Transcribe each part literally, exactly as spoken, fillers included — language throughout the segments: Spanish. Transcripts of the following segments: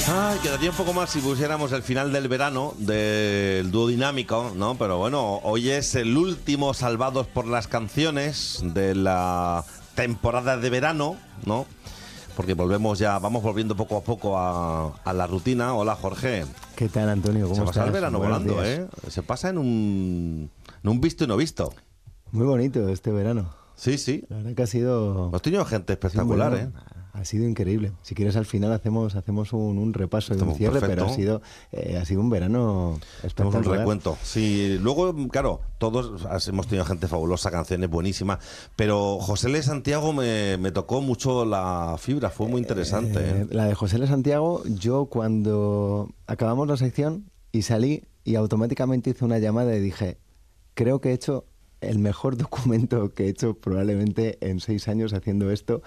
Ay, quedaría un poco más si pusiéramos el final del verano del dúo dinámico, ¿no? Pero bueno, hoy es el último Salvados por las Canciones de la temporada de verano, ¿no? Porque volvemos ya, vamos volviendo poco a poco a, a la rutina. Hola, Jorge. ¿Qué tal, Antonio? ¿Cómo Se estás? pasa el verano Buenos volando, días. ¿eh? Se pasa en un, en un visto y no visto. Muy bonito este verano. Sí, sí. La verdad que ha sido... Hemos tenido gente ha sido un espectacular, ¿eh? verano- Ha sido increíble. Si quieres, al final hacemos hacemos un, un repaso y un Estamos cierre, perfecto. pero ha sido eh, ha sido un verano Tenemos un espectacular. recuento. Sí, luego, claro, todos hemos tenido gente fabulosa, canciones buenísimas, pero José L. Santiago me, me tocó mucho la fibra, fue muy interesante. Eh, ¿eh? La de José L. Santiago, yo cuando acabamos la sección y salí y automáticamente hice una llamada y dije, creo que he hecho el mejor documento que he hecho probablemente en seis años haciendo esto.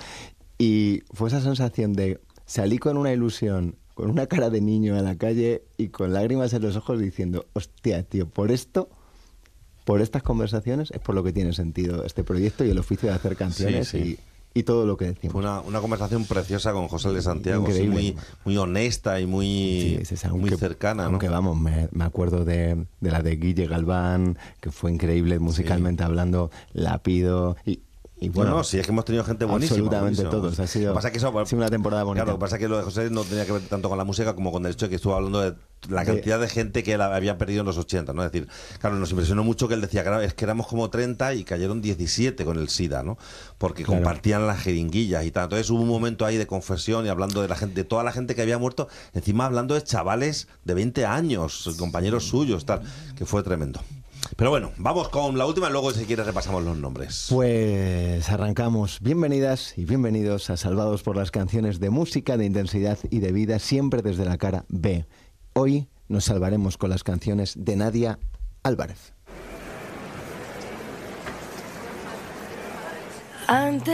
Y fue esa sensación de salí con una ilusión, con una cara de niño a la calle y con lágrimas en los ojos diciendo, hostia, tío, por esto, por estas conversaciones es por lo que tiene sentido este proyecto y el oficio de hacer canciones Sí, sí. Y, y todo lo que decimos. Fue una, una conversación preciosa con José L. Santiago, sí, Increíble. muy, muy honesta y muy, Sí, sí, sí, muy aunque- cercana, ¿no? Aunque vamos, me, me acuerdo de, de la de Guille Galván, que fue increíble musicalmente hablando, la pido y, y bueno, no, no, sí, es que hemos tenido gente buenísima. absolutamente buenísima. todos. Ha sido, Lo que pasa es que eso, ha sido una temporada bonita. Claro, lo que pasa es que lo de José no tenía que ver tanto con la música como con el hecho de que estuvo hablando de la De- cantidad de gente que la había perdido en los ochenta, ¿no? Es decir, claro, nos impresionó mucho que él decía, claro, es que éramos como treinta y cayeron diecisiete con el SIDA, ¿no? Porque Claro. compartían las jeringuillas y tal. Entonces hubo un momento ahí de confesión y hablando de la gente, de toda la gente que había muerto, encima hablando de chavales de veinte años, compañeros suyos, tal, que fue tremendo. Pero bueno, vamos con la última y luego si quieres repasamos los nombres. Pues arrancamos. Bienvenidas y bienvenidos a Salvados por las Canciones de música, de intensidad y de vida, siempre desde la cara B. Hoy nos salvaremos con las canciones de Nadia Álvarez. Antes